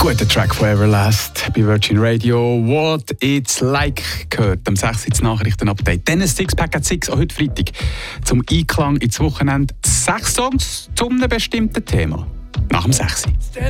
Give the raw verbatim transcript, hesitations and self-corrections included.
Guter Track von Everlast bei Virgin Radio. What It's Like gehört am sechs Uhr Nachrichtenupdate. Dann ein Sixpack at Six, auch heute Freitag. Zum Einklang ins Wochenende. Sechs Songs zu einem bestimmten Thema. Nach dem sechs Uhr.